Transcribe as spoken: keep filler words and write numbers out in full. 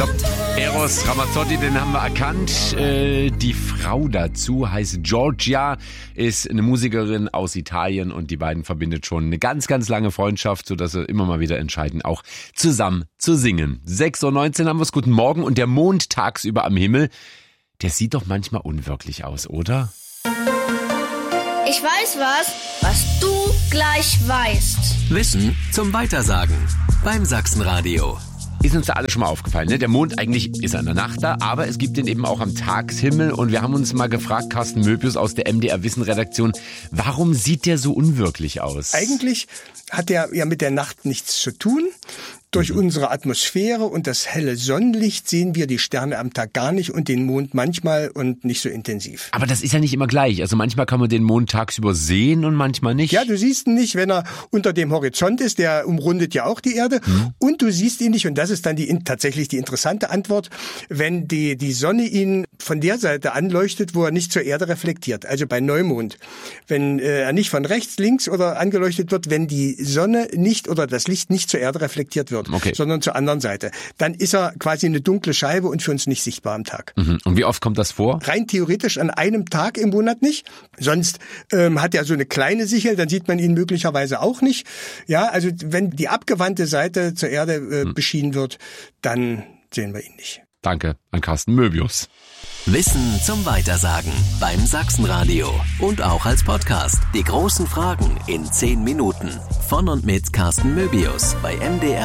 Eros Ramazzotti, den haben wir erkannt. Äh, die Frau dazu heißt Giorgia, ist eine Musikerin aus Italien und die beiden verbindet schon eine ganz, ganz lange Freundschaft, sodass sie immer mal wieder entscheiden, auch zusammen zu singen. sechs Uhr neunzehn haben wir es, guten Morgen, und der Mond tagsüber am Himmel, der sieht doch manchmal unwirklich aus, oder? Ich weiß was, was du gleich weißt. Wissen zum Weitersagen beim Sachsenradio. Ist uns da alle schon mal aufgefallen, ne? Der Mond, eigentlich ist er in der Nacht da, aber es gibt den eben auch am Tagshimmel. Und wir haben uns mal gefragt, Carsten Möbius aus der M D R Wissen-Redaktion, warum sieht der so unwirklich aus? Eigentlich hat der ja mit der Nacht nichts zu tun. Durch mhm. unsere Atmosphäre und das helle Sonnenlicht sehen wir die Sterne am Tag gar nicht und den Mond manchmal und nicht so intensiv. Aber das ist ja nicht immer gleich. Also manchmal kann man den Mond tagsüber sehen und manchmal nicht. Ja, du siehst ihn nicht, wenn er unter dem Horizont ist. Der umrundet ja auch die Erde. Mhm. Und du siehst ihn nicht, und das ist dann die tatsächlich die interessante Antwort, wenn die, die Sonne ihn von der Seite anleuchtet, wo er nicht zur Erde reflektiert. Also bei Neumond. Wenn äh, er nicht von rechts, links oder angeleuchtet wird, wenn die Sonne nicht oder das Licht nicht zur Erde reflektiert wird. Okay. Sondern zur anderen Seite. Dann ist er quasi eine dunkle Scheibe und für uns nicht sichtbar am Tag. Mhm. Und wie oft kommt das vor? Rein theoretisch an einem Tag im Monat nicht. Sonst ähm, hat er so eine kleine Sichel, dann sieht man ihn möglicherweise auch nicht. Ja, also wenn die abgewandte Seite zur Erde äh, mhm. beschienen wird, dann sehen wir ihn nicht. Danke an Carsten Möbius. Wissen zum Weitersagen beim Sachsenradio und auch als Podcast. Die großen Fragen in zehn Minuten. Von und mit Carsten Möbius bei M D R